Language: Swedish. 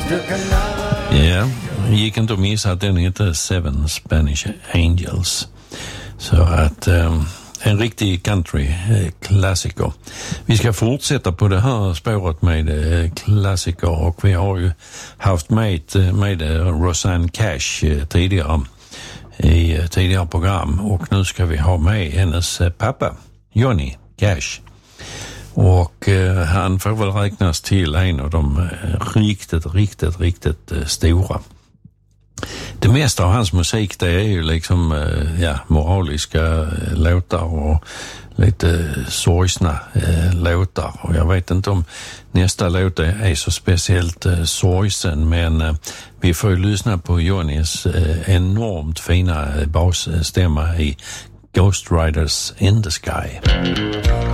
Ja, gick inte att missa att den heter Seven Spanish Angels. Så att en riktig country-klassiker. Vi ska fortsätta på det här spåret med klassiker, och vi har ju haft med Rosanne Cash tidigare i tidigare program, och nu ska vi ha med hennes pappa Johnny Cash. Och han får väl räknas till en av de riktigt stora. Det mesta av hans musik, det är ju liksom moraliska låtar och lite sorgsna låtar. Och jag vet inte om nästa låt är så speciellt sorgsen, men vi får ju lyssna på Johnnys enormt fina basstämma i Ghost Riders in the Sky.